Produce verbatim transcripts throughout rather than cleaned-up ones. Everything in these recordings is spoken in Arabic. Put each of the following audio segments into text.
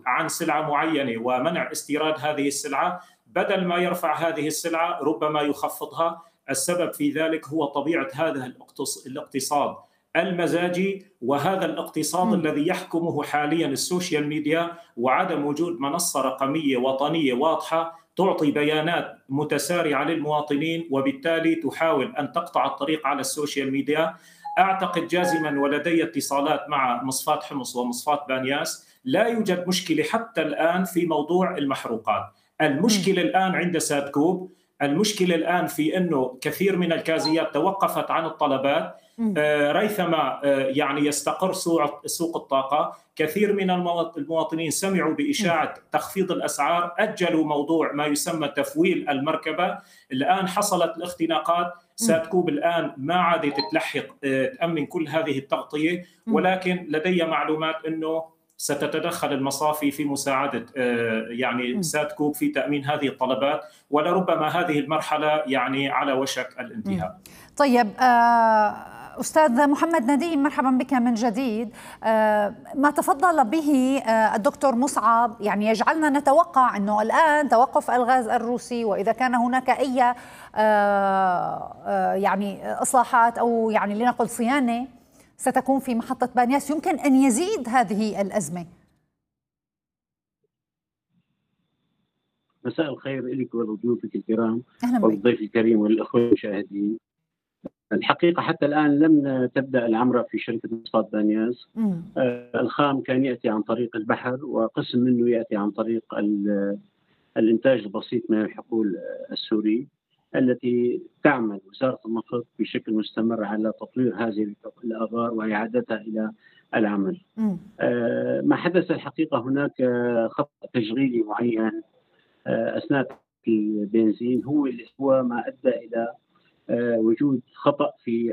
عن سلعة معينة ومنع استيراد هذه السلعة، بدل ما يرفع هذه السلعة ربما يخفضها. السبب في ذلك هو طبيعة هذا الاقتصاد المزاجي، وهذا الاقتصاد م. الذي يحكمه حاليا السوشيال ميديا، وعدم وجود منصة رقمية وطنية واضحة تعطي بيانات متسارعة للمواطنين، وبالتالي تحاول أن تقطع الطريق على السوشيال ميديا. أعتقد جازما ولدي اتصالات مع مصفاة حمص ومصفاة بانياس، لا يوجد مشكلة حتى الآن في موضوع المحروقات. المشكلة الآن عند سادكوب، المشكلة الآن في أنه كثير من الكازيات توقفت عن الطلبات ريثما يعني يستقر سوق الطاقة. كثير من المواطنين سمعوا بإشاعة تخفيض الأسعار، أجلوا موضوع ما يسمى تفويل المركبة. الآن حصلت الاختناقات، سادكوب الآن ما عادت تلحق تأمن كل هذه التغطية، ولكن لدي معلومات أنه ستتدخل المصافي في مساعدة يعني سادكوب في تأمين هذه الطلبات، ولربما هذه المرحلة يعني على وشك الانتهاء. طيب أستاذ محمد نديم، مرحبا بك من جديد. ما تفضل به الدكتور مصعب يعني يجعلنا نتوقع أنه الآن توقف الغاز الروسي، وإذا كان هناك أي يعني إصلاحات أو يعني لنقل صيانة ستكون في محطة بانياس، يمكن أن يزيد هذه الأزمة. مساء الخير لك ولضيوفك الكرام والضيف الكريم والأخوة المشاهدين. الحقيقة حتى الآن لم تبدأ العمرة في شركة مصفاة بانياس. آه الخام كان يأتي عن طريق البحر، وقسم منه يأتي عن طريق الإنتاج البسيط من الحقول السوري التي تعمل وزارة النفط بشكل مستمر على تطوير هذه الآبار وإعادتها إلى العمل. آه ما حدث الحقيقة هناك خطأ تشغيلي معين آه أثناء البنزين، هو هو ما أدى إلى آه وجود خطأ في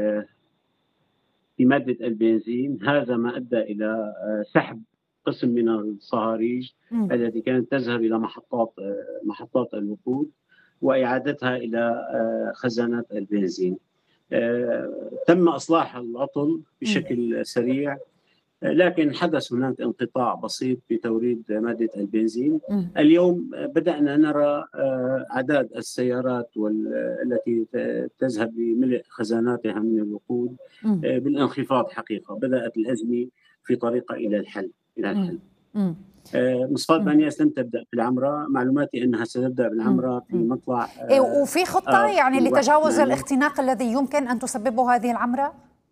في مادة البنزين. هذا ما أدى إلى آه سحب قسم من الصهاريج التي كانت تذهب إلى محطات آه محطات الوقود وإعادتها إلى خزانات البنزين. تم إصلاح العطل بشكل سريع، لكن حدث هناك انقطاع بسيط في توريد مادة البنزين. اليوم بدأنا نرى أعداد السيارات التي تذهب بملء خزاناتها من الوقود بالانخفاض. حقيقة بدأت الأزمة في طريقة إلى الحل إلى الحل. مصفاة بانياس لم تبدأ بالعمرة، معلوماتي أنها ستبدأ بالعمرة في مطلع إيه، وفي خطة آه يعني لتجاوز الاختناق الذي يمكن أن تسببه هذه العمرة؟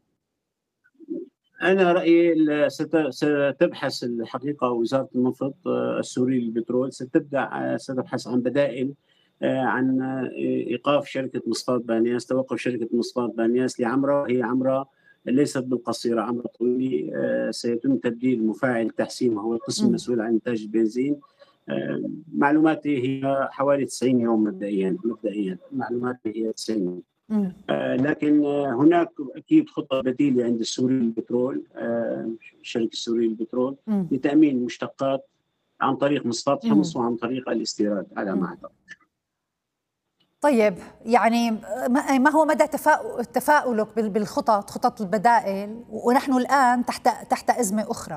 أنا رأيي ستبحث الحقيقة وزارة النفط السوري للبترول، ستبدأ ستبحث عن بدائل عن إيقاف شركة مصفاة بانياس، توقف شركة مصفاة بانياس لعمرة هي عمرة ليست بالقصيرة، عمرة طويلة. سيتم تبديل مفاعل تحسين وهو القسم المسؤول عن إنتاج البنزين. معلوماتي هي حوالي تسعين يوم مبدئيا مبدئيا معلوماتي هي تسعين يوم. لكن هناك أكيد خطة بديلة عند السوري للبترول، الشركة السورية للبترول، لتأمين المشتقات عن طريق مصفاة حمص وعن طريق الاستيراد على ما أعتقد. طيب يعني ما هو مدى تفاؤلك بالخطط خطط البدائل ونحن الآن تحت تحت أزمة أخرى؟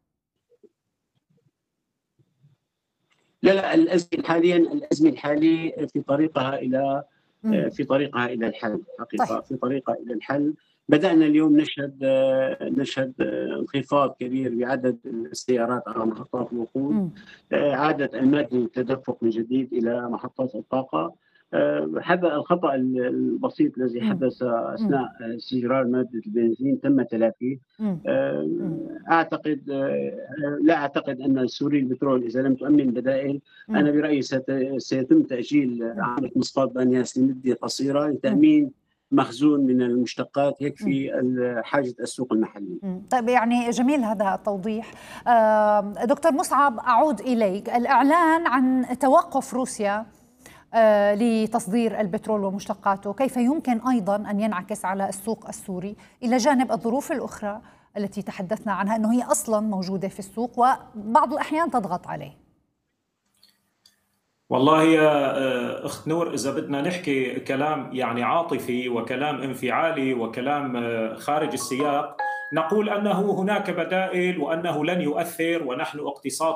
لا لا الأزمة حاليا الأزمة الحالية في طريقها إلى مم. في طريقها إلى الحل حقيقة. طيب. في طريقها إلى الحل. بدأنا اليوم نشهد نشهد انخفاض كبير بعدد السيارات على محطات الوقود، عادت المادة للتدفق من جديد إلى محطات الطاقة. هذا الخطأ البسيط الذي حدث أثناء استجرار مادة البنزين تم تلافيه. أعتقد لا أعتقد أن السوري البترول إذا لم تؤمن بدائل، أنا برأيي سيتم تأجيل عملية مصفاة بانياس لمدة قصيرة لتأمين مخزون من المشتقات يكفي حاجة السوق المحلي. طيب يعني جميل هذا التوضيح. دكتور مصعب، أعود إليك. الإعلان عن توقف روسيا لتصدير البترول ومشتقاته كيف يمكن أيضا أن ينعكس على السوق السوري، إلى جانب الظروف الأخرى التي تحدثنا عنها أنه هي أصلا موجودة في السوق وبعض الأحيان تضغط عليه؟ والله يا أخت نور، إذا بدنا نحكي كلام يعني عاطفي وكلام انفعالي وكلام خارج السياق، نقول أنه هناك بدائل وأنه لن يؤثر ونحن اقتصاد